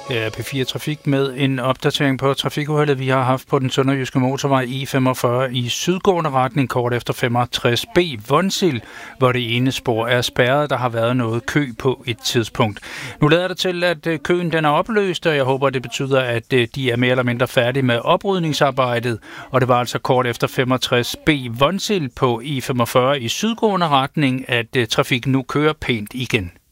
P4 Trafik med en opdatering på trafikuheldet, vi har haft på den sønderjyske motorvej E45 i sydgående retning kort efter 65B Vonsild, hvor det ene spor er spærret. Der har været noget kø på et tidspunkt. Nu lader det til, at køen den er opløst, og jeg håber, det betyder, at de er mere eller mindre færdige med oprydningsarbejdet. Og det var altså kort efter 65B Vonsild på E45 i sydgående retning, at trafik nu kører pænt igen.